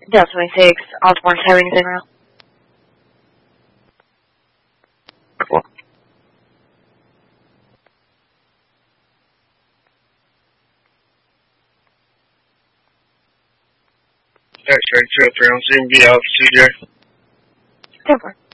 Delta 26, Osborne Towing is en route. Cool. X-ray 203 on scene, be out, CJ. 10-4.